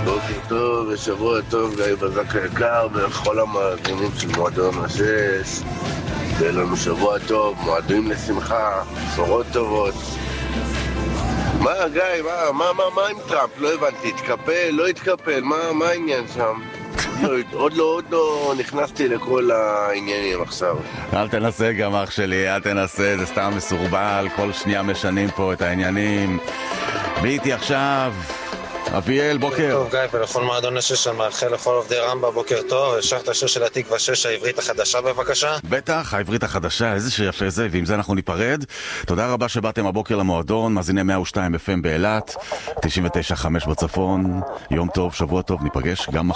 בוקר טוב ושבוע טוב גיא בזק היקר ולכל המאזינים של מועדון השש. תהיה לנו שבוע טוב, מועדים לשמחה, בשורות טובות. מה גיא, מה עם טראמפ? לא הבנתי, התקפל, לא התקפל, מה העניין שם? עוד לא נכנסתי לכל העניינים עכשיו. אל תנסה גם אח שלי, אל תנסה, זה סתם מסורבל, כל שנייה משנים פה את העניינים. ביתי עכשיו, אביאל, בוקר. טוב גיא, ולכל מועדון השש אני מאחל לכל עובדי רמבה, בוקר טוב. השאר את השיר של התקווה 6, העברית החדשה בבקשה. בטח, העברית החדשה, איזה שיר יפה זה, ועם זה אנחנו ניפרד. תודה רבה שבאתם הבוקר למועדון, מאזיני 102 FM באילת, 99.5 בצפון. יום טוב, שבוע טוב, ניפגש גם מחר.